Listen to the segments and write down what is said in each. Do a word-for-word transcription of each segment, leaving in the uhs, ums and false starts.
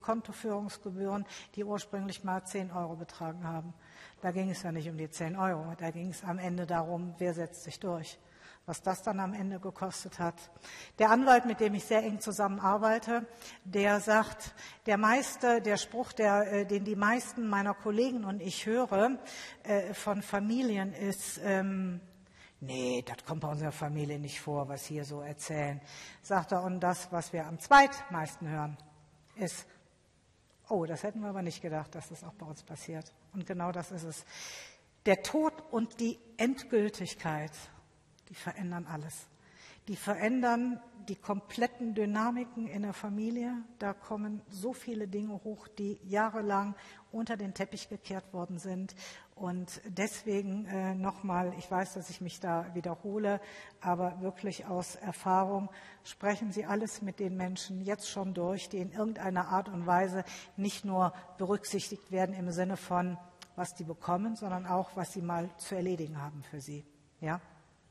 Kontoführungsgebühren, die ursprünglich mal zehn Euro betragen haben. Da ging es ja nicht um die zehn Euro, da ging es am Ende darum, wer setzt sich durch. Was das dann am Ende gekostet hat. Der Anwalt, mit dem ich sehr eng zusammenarbeite, der sagt, der meiste, der Spruch, der, den die meisten meiner Kollegen und ich höre äh, von Familien ist, ähm, nee, das kommt bei unserer Familie nicht vor, was hier so erzählen. Sagt er, und das, was wir am zweitmeisten hören, ist, oh, das hätten wir aber nicht gedacht, dass das auch bei uns passiert. Und genau das ist es. Der Tod und die Endgültigkeit, die verändern alles. Die verändern die kompletten Dynamiken in der Familie. Da kommen so viele Dinge hoch, die jahrelang unter den Teppich gekehrt worden sind. Und deswegen äh, nochmal, ich weiß, dass ich mich da wiederhole, aber wirklich aus Erfahrung, sprechen Sie alles mit den Menschen jetzt schon durch, die in irgendeiner Art und Weise nicht nur berücksichtigt werden im Sinne von, was die bekommen, sondern auch, was sie mal zu erledigen haben für sie. Ja?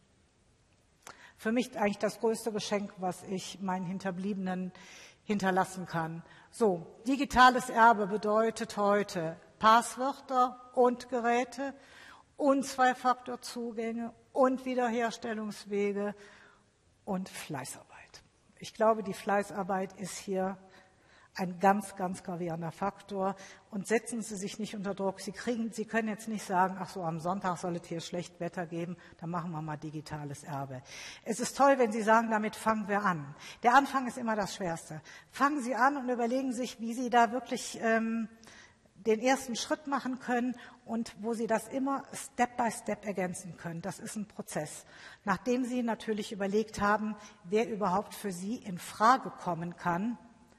Für mich eigentlich das größte Geschenk, was ich meinen Hinterbliebenen hinterlassen kann. So, digitales Erbe bedeutet heute Passwörter und Geräte und Zwei-Faktor-Zugänge und Wiederherstellungswege und Fleißarbeit. Ich glaube, die Fleißarbeit ist hier ein ganz, ganz gravierender Faktor. Und setzen Sie sich nicht unter Druck. Sie kriegen, Sie können jetzt nicht sagen, ach so, am Sonntag soll es hier schlecht Wetter geben, dann machen wir mal digitales Erbe. Es ist toll, wenn Sie sagen, damit fangen wir an. Der Anfang ist immer das Schwerste. Fangen Sie an und überlegen sich, wie Sie da wirklich ähm, den ersten Schritt machen können und wo Sie das immer Step by Step ergänzen können. Das ist ein Prozess. Nachdem Sie natürlich überlegt haben, wer überhaupt für Sie in Frage kommen kann,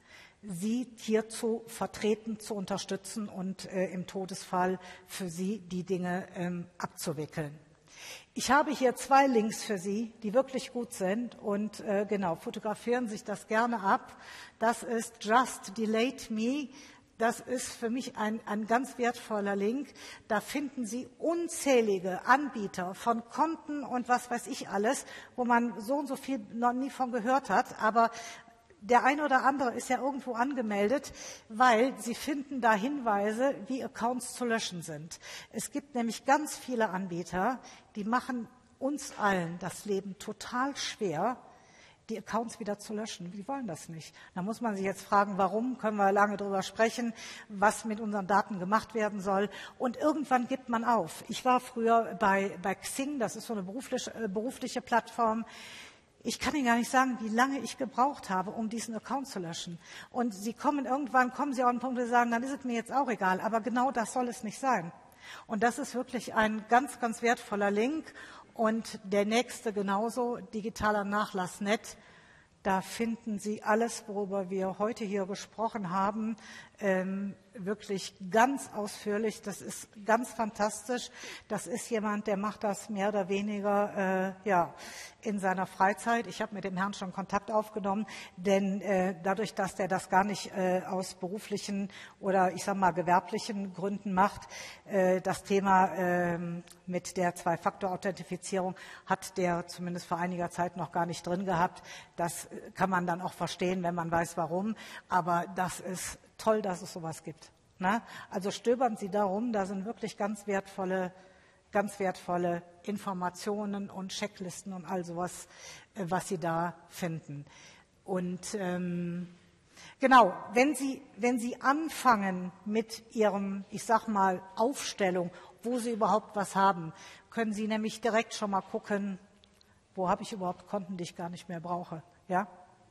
Sie hier zu vertreten, zu unterstützen und äh, im Todesfall für Sie die Dinge ähm, abzuwickeln. Ich habe hier zwei Links für Sie, die wirklich gut sind und äh, genau, fotografieren sich das gerne ab. Das ist Just Delayed Me. Das ist für mich ein, ein ganz wertvoller Link. Da finden Sie unzählige Anbieter von Konten und was weiß ich alles, wo man so und so viel noch nie von gehört hat, aber der eine oder andere ist ja irgendwo angemeldet, weil Sie finden da Hinweise, wie Accounts zu löschen sind. Es gibt nämlich ganz viele Anbieter, die machen uns allen das Leben total schwer, die Accounts wieder zu löschen. Die wollen das nicht. Da muss man sich jetzt fragen, warum, können wir lange drüber sprechen, was mit unseren Daten gemacht werden soll. Und irgendwann gibt man auf. Ich war früher bei, bei Xing, das ist so eine berufliche, äh, berufliche Plattform. Ich kann Ihnen gar nicht sagen, wie lange ich gebraucht habe, um diesen Account zu löschen. Und Sie kommen irgendwann, kommen Sie auf einen Punkt, wo Sie sagen, dann ist es mir jetzt auch egal. Aber genau das soll es nicht sein. Und das ist wirklich ein ganz, ganz wertvoller Link. Und der nächste genauso, digitaler Nachlass Punkt net. Da finden Sie alles, worüber wir heute hier gesprochen haben, ähm, wirklich ganz ausführlich. Das ist ganz fantastisch. Das ist jemand, der macht das mehr oder weniger äh, ja, in seiner Freizeit. Ich habe mit dem Herrn schon Kontakt aufgenommen, denn äh, dadurch, dass der das gar nicht äh, aus beruflichen oder ich sag mal gewerblichen Gründen macht, äh, das Thema äh, mit der Zwei-Faktor-Authentifizierung hat der zumindest vor einiger Zeit noch gar nicht drin gehabt. Das kann man dann auch verstehen, wenn man weiß, warum. Aber das ist toll, dass es sowas gibt. Ne? Also stöbern Sie darum, da sind wirklich ganz wertvolle, ganz wertvolle Informationen und Checklisten und all sowas, was Sie da finden. Und ähm, genau, wenn Sie, wenn Sie anfangen mit Ihrem, ich sag mal, Aufstellung, wo Sie überhaupt was haben, können Sie nämlich direkt schon mal gucken, wo habe ich überhaupt Konten, die ich gar nicht mehr brauche. Ja?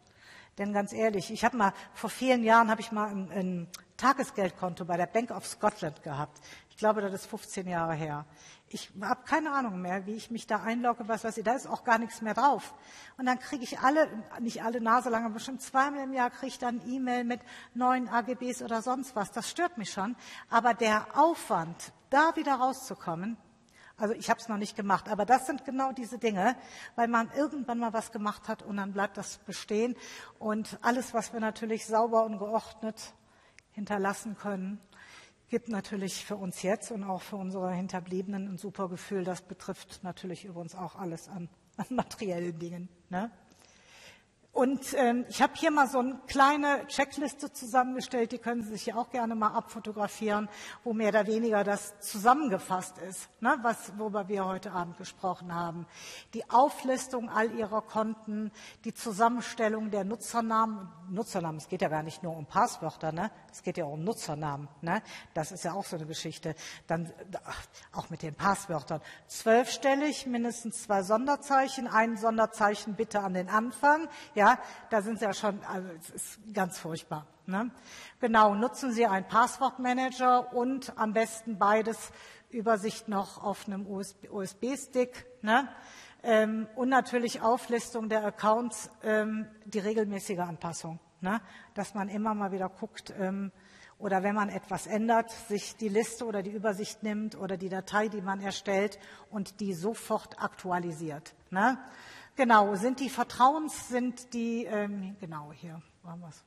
Denn ganz ehrlich, ich habe mal, vor vielen Jahren habe ich mal ein, ein Tagesgeldkonto bei der Bank of Scotland gehabt. Ich glaube, das ist fünfzehn Jahre her. Ich habe keine Ahnung mehr, wie ich mich da einlogge, was weiß ich, da ist auch gar nichts mehr drauf. Und dann kriege ich alle, nicht alle Nase lang, aber bestimmt zweimal im Jahr kriege ich dann E-Mail mit neuen A G Bs oder sonst was. Das stört mich schon. Aber der Aufwand, da wieder rauszukommen, also ich habe es noch nicht gemacht, aber das sind genau diese Dinge, weil man irgendwann mal was gemacht hat und dann bleibt das bestehen. Und alles, was wir natürlich sauber und geordnet hinterlassen können, gibt natürlich für uns jetzt und auch für unsere Hinterbliebenen ein super Gefühl. Das betrifft natürlich übrigens auch alles an, an materiellen Dingen. Ne? Und ähm, ich habe hier mal so eine kleine Checkliste zusammengestellt, die können Sie sich hier auch gerne mal abfotografieren, wo mehr oder weniger das zusammengefasst ist, ne, was, worüber wir heute Abend gesprochen haben. Die Auflistung all Ihrer Konten, die Zusammenstellung der Nutzernamen. Nutzernamen, es geht ja gar nicht nur um Passwörter, ne? Es geht ja auch um Nutzernamen. Ne? Das ist ja auch so eine Geschichte. Dann ach, auch mit den Passwörtern. Zwölfstellig, mindestens zwei Sonderzeichen, ein Sonderzeichen bitte an den Anfang. Ja, da sind Sie ja schon, also es ist ganz furchtbar. Ne? Genau, nutzen Sie einen Passwortmanager und am besten beides, Übersicht noch auf einem U S B-Stick. Ne? Ähm, und natürlich Auflistung der Accounts, ähm, die regelmäßige Anpassung. Ne? Dass man immer mal wieder guckt, ähm, oder wenn man etwas ändert, sich die Liste oder die Übersicht nimmt oder die Datei, die man erstellt und die sofort aktualisiert. Ne? Genau, sind die Vertrauens, sind die, ähm, genau, hier waren wir es.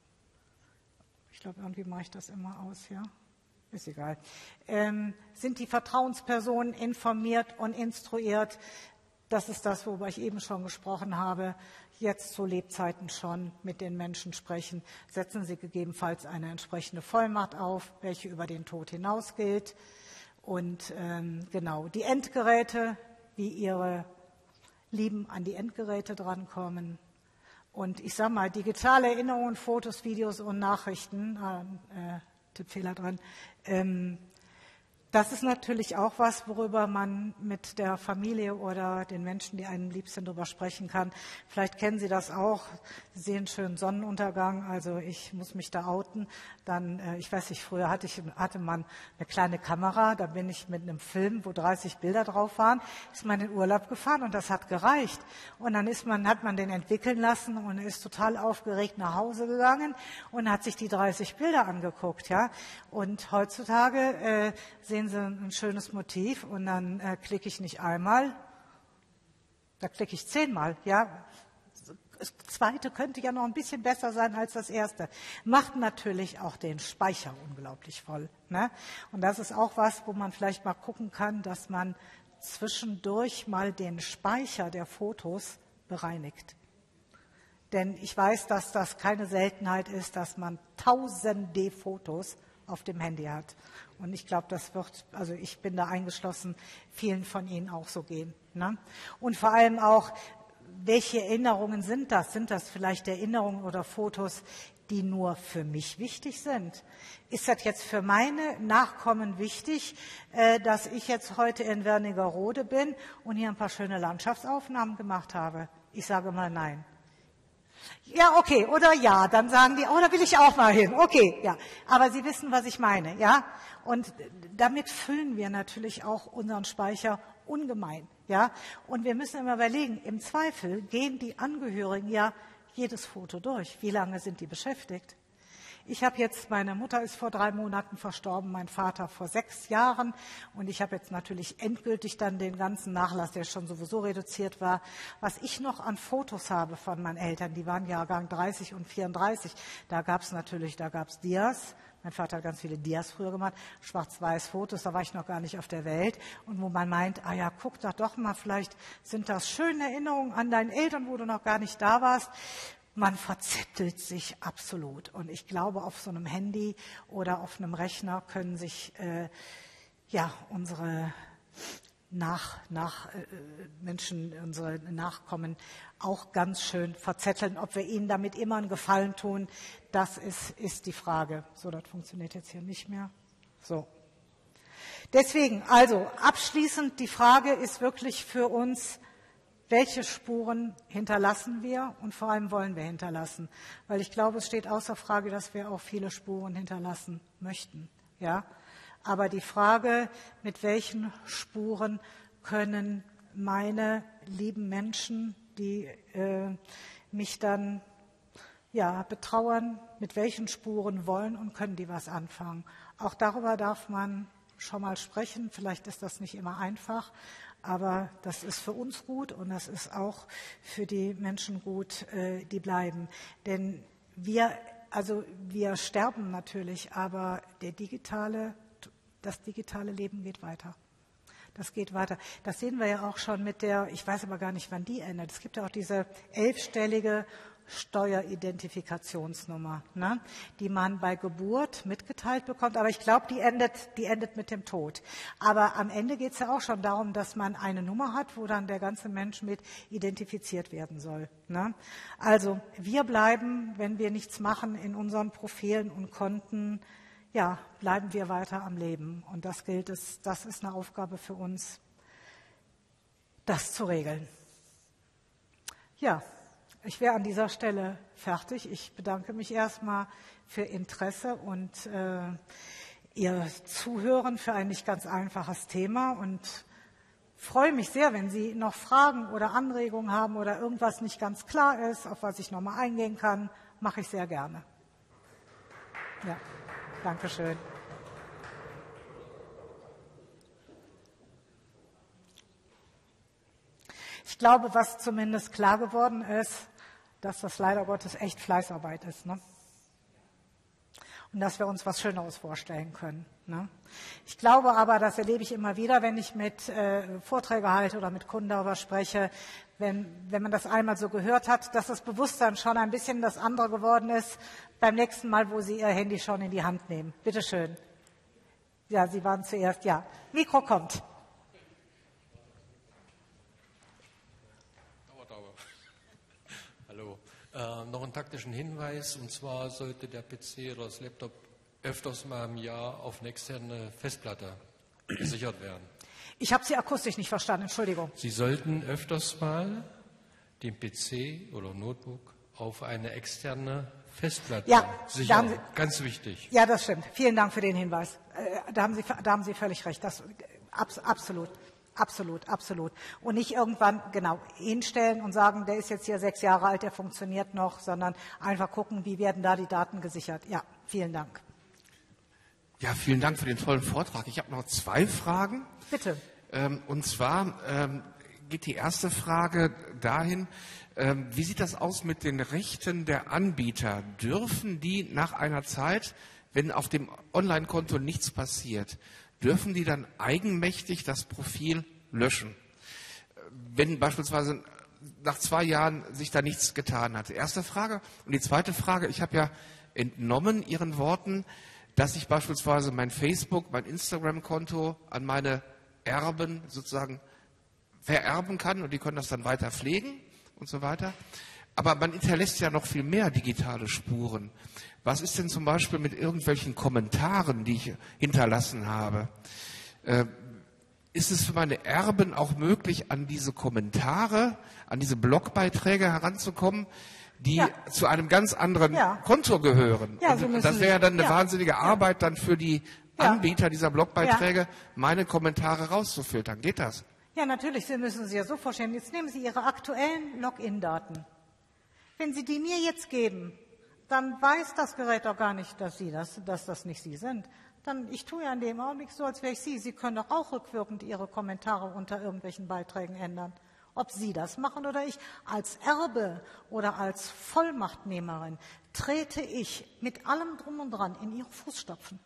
Ich glaube, irgendwie mache ich das immer aus, ja. Ist egal. Ähm, sind die Vertrauenspersonen informiert und instruiert? Das ist das, worüber ich eben schon gesprochen habe. Jetzt zu Lebzeiten schon mit den Menschen sprechen. Setzen Sie gegebenenfalls eine entsprechende Vollmacht auf, welche über den Tod hinaus gilt. Und ähm, genau, die Endgeräte, wie Ihre Lieben an die Endgeräte drankommen. Und ich sage mal, digitale Erinnerungen, Fotos, Videos und Nachrichten, äh, Tippfehler dran, ähm, das ist natürlich auch was, worüber man mit der Familie oder den Menschen, die einem lieb sind, darüber sprechen kann. Vielleicht kennen Sie das auch. Sie sehen einen schönen Sonnenuntergang. Also ich muss mich da outen. Dann, äh, ich weiß nicht, früher hatte, ich, hatte man eine kleine Kamera. Da bin ich mit einem Film, wo dreißig Bilder drauf waren, ist man in den Urlaub gefahren und das hat gereicht. Und dann ist man, hat man den entwickeln lassen und ist total aufgeregt nach Hause gegangen und hat sich die dreißig Bilder angeguckt. Ja. Und heutzutage äh, sehen Sie ein schönes Motiv und dann äh, klicke ich nicht einmal, da klicke ich zehnmal. Ja. Das zweite könnte ja noch ein bisschen besser sein als das erste. Macht natürlich auch den Speicher unglaublich voll. Ne? Und das ist auch was, wo man vielleicht mal gucken kann, dass man zwischendurch mal den Speicher der Fotos bereinigt. Denn ich weiß, dass das keine Seltenheit ist, dass man tausende Fotos auf dem Handy hat. Und ich glaube, das wird, also ich bin da eingeschlossen, vielen von Ihnen auch so gehen. Ne? Und vor allem auch, welche Erinnerungen sind das? Sind das vielleicht Erinnerungen oder Fotos, die nur für mich wichtig sind? Ist das jetzt für meine Nachkommen wichtig, äh, dass ich jetzt heute in Wernigerode bin und hier ein paar schöne Landschaftsaufnahmen gemacht habe? Ich sage mal nein. Ja, okay, oder ja, dann sagen die, oh, da will ich auch mal hin. Okay, ja, aber Sie wissen, was ich meine, ja? Und damit füllen wir natürlich auch unseren Speicher ungemein, ja? Und wir müssen immer überlegen, im Zweifel gehen die Angehörigen ja jedes Foto durch. Wie lange sind die beschäftigt? Ich habe jetzt, meine Mutter ist vor drei Monaten verstorben, mein Vater vor sechs Jahren und ich habe jetzt natürlich endgültig dann den ganzen Nachlass, der schon sowieso reduziert war. Was ich noch an Fotos habe von meinen Eltern, die waren Jahrgang dreißig und vierunddreißig, da gab es natürlich, da gab es Dias. Mein Vater hat ganz viele Dias früher gemacht, schwarz-weiß Fotos, da war ich noch gar nicht auf der Welt. Und wo man meint, ah ja, guck da doch mal, vielleicht sind das schöne Erinnerungen an deine Eltern, wo du noch gar nicht da warst. Man verzettelt sich absolut. Und ich glaube, auf so einem Handy oder auf einem Rechner können sich äh, ja unsere nach, nach äh, Menschen, unsere Nachkommen auch ganz schön verzetteln. Ob wir ihnen damit immer einen Gefallen tun, das ist, ist die Frage. So, das funktioniert jetzt hier nicht mehr. So. Deswegen, also abschließend, die Frage ist wirklich für uns, welche Spuren hinterlassen wir und vor allem wollen wir hinterlassen? Weil ich glaube, es steht außer Frage, dass wir auch viele Spuren hinterlassen möchten. Ja? Aber die Frage, mit welchen Spuren können meine lieben Menschen, die äh, mich dann ja, betrauern, mit welchen Spuren wollen und können die was anfangen? Auch darüber darf man schon mal sprechen. Vielleicht ist das nicht immer einfach, aber das ist für uns gut und das ist auch für die Menschen gut, äh, die bleiben. Denn wir, also wir sterben natürlich, aber der digitale, das digitale Leben geht weiter. Das geht weiter. Das sehen wir ja auch schon mit der, ich weiß aber gar nicht, wann die endet. Es gibt ja auch diese elfstellige Steueridentifikationsnummer, ne, die man bei Geburt mitgeteilt bekommt. Aber ich glaube, die endet, die endet mit dem Tod. Aber am Ende geht es ja auch schon darum, dass man eine Nummer hat, wo dann der ganze Mensch mit identifiziert werden soll. Ne? Also wir bleiben, wenn wir nichts machen in unseren Profilen und Konten, ja, bleiben wir weiter am Leben. Und das gilt es, das ist eine Aufgabe für uns, das zu regeln. Ja, ich wäre an dieser Stelle fertig. Ich bedanke mich erstmal für Interesse und äh, Ihr Zuhören für ein nicht ganz einfaches Thema und freue mich sehr, wenn Sie noch Fragen oder Anregungen haben oder irgendwas nicht ganz klar ist, auf was ich nochmal eingehen kann, mache ich sehr gerne. Ja, danke schön. Ich glaube, was zumindest klar geworden ist, dass das leider Gottes echt Fleißarbeit ist, ne? Und dass wir uns was Schöneres vorstellen können. Ne? Ich glaube aber, das erlebe ich immer wieder, wenn ich mit äh, Vorträge halte oder mit Kunden darüber spreche, wenn, wenn man das einmal so gehört hat, dass das Bewusstsein schon ein bisschen das andere geworden ist beim nächsten Mal, wo Sie Ihr Handy schon in die Hand nehmen. Bitte schön. Ja, Sie waren zuerst. Ja, Mikro kommt. Hallo. Äh, noch einen taktischen Hinweis, und zwar sollte der P C oder das Laptop öfters mal im Jahr auf eine externe Festplatte gesichert werden. Ich habe Sie akustisch nicht verstanden, Entschuldigung. Sie sollten öfters mal den P C oder Notebook auf eine externe Festplatte ja, sichern. Sie, Ganz wichtig. Ja, das stimmt. Vielen Dank für den Hinweis. Äh, da, haben Sie, da haben Sie völlig recht. Das, abs, absolut. Absolut, absolut. Und nicht irgendwann genau hinstellen und sagen, der ist jetzt hier sechs Jahre alt, der funktioniert noch, sondern einfach gucken, wie werden da die Daten gesichert. Ja, vielen Dank. Ja, vielen Dank für den tollen Vortrag. Ich habe noch zwei Fragen. Bitte. Ähm, und zwar ähm, geht die erste Frage dahin, ähm, wie sieht das aus mit den Rechten der Anbieter? Dürfen die nach einer Zeit, wenn auf dem Online-Konto nichts passiert, dürfen die dann eigenmächtig das Profil löschen, wenn beispielsweise nach zwei Jahren sich da nichts getan hat? Erste Frage. Und die zweite Frage, ich habe ja entnommen Ihren Worten, dass ich beispielsweise mein Facebook, mein Instagram-Konto an meine Erben sozusagen vererben kann und die können das dann weiter pflegen und so weiter. Aber man hinterlässt ja noch viel mehr digitale Spuren. Was ist denn zum Beispiel mit irgendwelchen Kommentaren, die ich hinterlassen habe? Äh, ist es für meine Erben auch möglich, an diese Kommentare, an diese Blogbeiträge heranzukommen, die ja. zu einem ganz anderen ja. Konto gehören? Ja, so das wäre dann eine ja. wahnsinnige Arbeit dann für die ja. Anbieter dieser Blogbeiträge, meine Kommentare rauszufiltern. Geht das? Ja, natürlich. Sie müssen sich ja so vorstellen. Jetzt nehmen Sie Ihre aktuellen Login-Daten. Wenn Sie die mir jetzt geben, dann weiß das Gerät doch gar nicht, dass Sie das, dass das nicht Sie sind. Dann, ich tue ja in dem Augenblick so, als wäre ich Sie. Sie können doch auch rückwirkend Ihre Kommentare unter irgendwelchen Beiträgen ändern. Ob Sie das machen oder ich. Als Erbe oder als Vollmachtnehmerin trete ich mit allem Drum und Dran in Ihre Fußstapfen.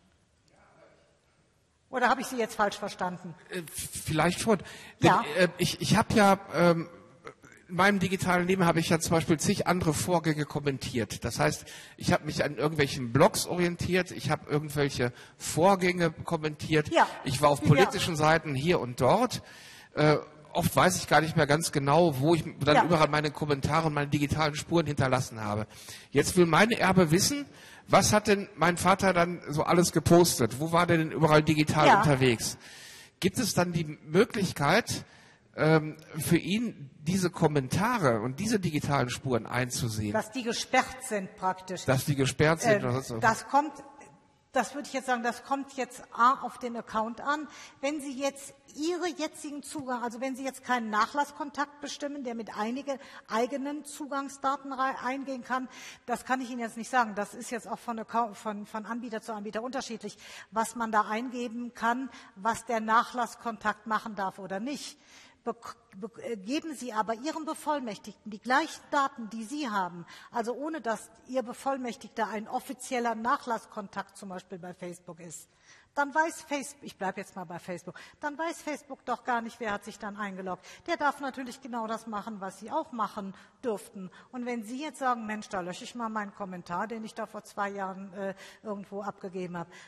Oder habe ich Sie jetzt falsch verstanden? Äh, vielleicht schon. Ja. Denn, äh, ich ich habe ja... Ähm, in meinem digitalen Leben habe ich ja zum Beispiel zig andere Vorgänge kommentiert. Das heißt, ich habe mich an irgendwelchen Blogs orientiert, ich habe irgendwelche Vorgänge kommentiert, ja. ich war auf politischen ja. Seiten hier und dort. Äh, oft weiß ich gar nicht mehr ganz genau, wo ich dann ja. überall meine Kommentare und meine digitalen Spuren hinterlassen habe. Jetzt will mein Erbe wissen, was hat denn mein Vater dann so alles gepostet? Wo war der denn überall digital ja. unterwegs? Gibt es dann die Möglichkeit, ähm, für ihn diese Kommentare und diese digitalen Spuren einzusehen? Dass die gesperrt sind praktisch. Dass die gesperrt sind? Äh, oder so. Das kommt, das würde ich jetzt sagen, das kommt jetzt A auf den Account an. Wenn Sie jetzt Ihre jetzigen Zugang, also wenn Sie jetzt keinen Nachlasskontakt bestimmen, der mit einigen eigenen Zugangsdaten eingehen kann, das kann ich Ihnen jetzt nicht sagen. Das ist jetzt auch von, von, von Anbieter zu Anbieter unterschiedlich, was man da eingeben kann, was der Nachlasskontakt machen darf oder nicht. geben Sie aber Ihrem Bevollmächtigten die gleichen Daten, die Sie haben, also ohne dass Ihr Bevollmächtigter ein offizieller Nachlasskontakt zum Beispiel bei Facebook ist, dann weiß Facebook, ich bleibe jetzt mal bei Facebook, dann weiß Facebook doch gar nicht, wer hat sich dann eingeloggt. Der darf natürlich genau das machen, was Sie auch machen dürften. Und wenn Sie jetzt sagen, Mensch, da lösche ich mal meinen Kommentar, den ich da vor zwei Jahren äh, irgendwo abgegeben habe,